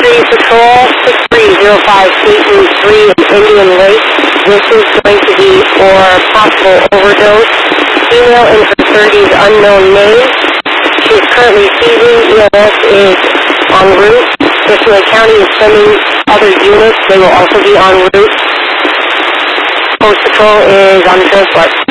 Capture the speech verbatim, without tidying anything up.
three Patrol, six three zero five Station three in Indian Lake. This is going to be for possible overdose. Female in her thirties, unknown name. She is currently seizing. E M S is en route. Richmond County is sending other units. They will also be en route. Post Patrol is on the transport.